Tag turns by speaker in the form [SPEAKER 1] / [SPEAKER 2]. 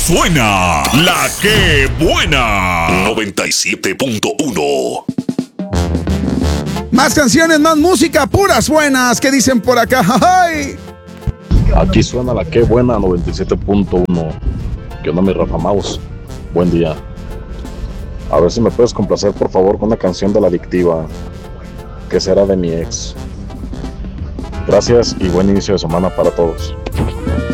[SPEAKER 1] suena la que buena. 97.1.
[SPEAKER 2] Más canciones, más música, puras buenas. ¿Qué dicen por acá? ¡Ay!
[SPEAKER 3] Aquí suena la que buena 97.1. ¿Qué onda, mi Rafa Maus? Buen día. A ver si me puedes complacer, por favor, con una canción de La Adictiva, que será de mi ex. Gracias y buen inicio de semana para todos.